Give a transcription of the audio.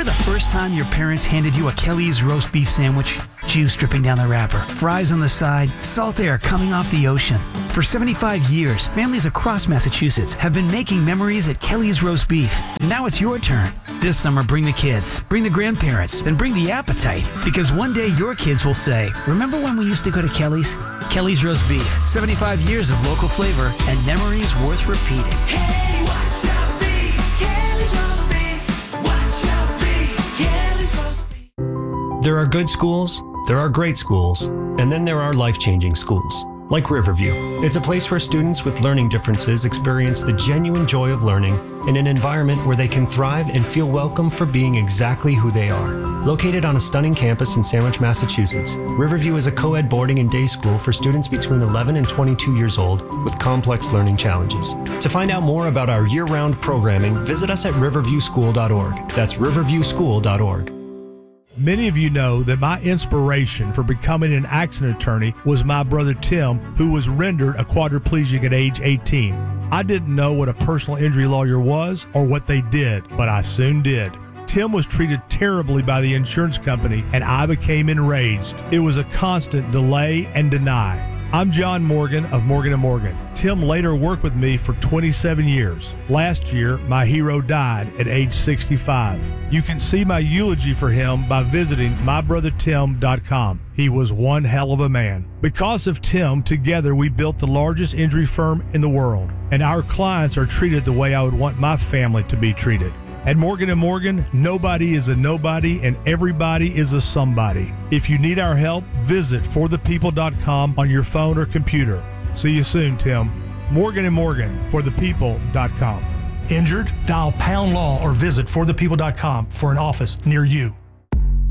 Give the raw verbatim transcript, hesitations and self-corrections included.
Remember the first time your parents handed you a Kelly's roast beef sandwich? Juice dripping down the wrapper, fries on the side, salt air coming off the ocean. For seventy-five years, families across Massachusetts have been making memories at Kelly's Roast Beef. And now it's your turn. This summer, bring the kids, bring the grandparents, then bring the appetite. Because one day your kids will say, remember when we used to go to Kelly's? Kelly's Roast Beef, seventy-five years of local flavor and memories worth repeating. Hey, what's your beef? Kelly's Roast Beef. What's your beef? Kelly's Roast Beef. There are good schools, there are great schools, and then there are life-changing schools, like Riverview. It's a place where students with learning differences experience the genuine joy of learning in an environment where they can thrive and feel welcome for being exactly who they are. Located on a stunning campus in Sandwich, Massachusetts, Riverview is a co-ed boarding and day school for students between eleven and twenty-two years old with complex learning challenges. To find out more about our year-round programming, visit us at riverview school dot org. That's riverview school dot org. Many of you know that my inspiration for becoming an accident attorney was my brother Tim, who was rendered a quadriplegic at age eighteen. I didn't know what a personal injury lawyer was or what they did, but I soon did. Tim was treated terribly by the insurance company, and I became enraged. It was a constant delay and deny. I'm John Morgan of Morgan and Morgan. Tim later worked with me for twenty-seven years. Last year, my hero died at age sixty-five. You can see my eulogy for him by visiting my brother tim dot com. He was one hell of a man. Because of Tim, together we built the largest injury firm in the world, and our clients are treated the way I would want my family to be treated. At Morgan and Morgan, nobody is a nobody and everybody is a somebody. If you need our help, visit for the people dot com on your phone or computer. See you soon, Tim. Morgan and Morgan, for the people dot com. Injured? Dial pound law or visit for the people dot com for an office near you.